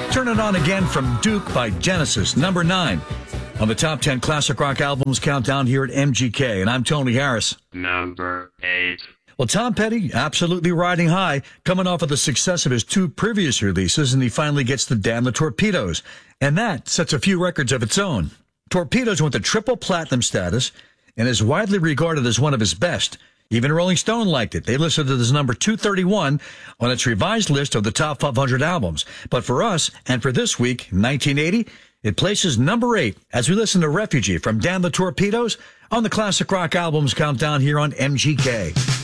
Turn It On Again from Duke by Genesis, number 9. On the top 10 classic rock albums countdown here at MGK, and I'm Tony Harris. Number 8. Well, Tom Petty, absolutely riding high, coming off of the success of his 2 previous releases, and he finally gets the Damn the Torpedoes. And that sets a few records of its own. Torpedoes went to triple platinum status and is widely regarded as one of his best. Even Rolling Stone liked it. They listed it as number 231 on its revised list of the top 500 albums. But for us, and for this week, 1980, it places number 8 as we listen to Refugee from Damn the Torpedoes on the Classic Rock Albums Countdown here on MGK.